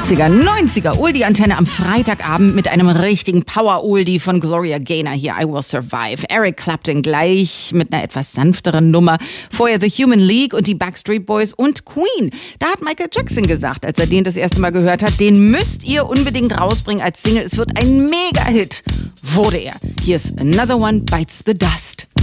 80er, 90er, Oldie-Antenne am Freitagabend mit einem richtigen Power-Oldie von Gloria Gaynor hier, I Will Survive. Eric Clapton gleich mit einer etwas sanfteren Nummer. Vorher The Human League und die Backstreet Boys und Queen. Da hat Michael Jackson gesagt, als er den das erste Mal gehört hat, den müsst ihr unbedingt rausbringen als Single. Es wird ein Mega-Hit. Wurde er. Hier ist Another One Bites the Dust.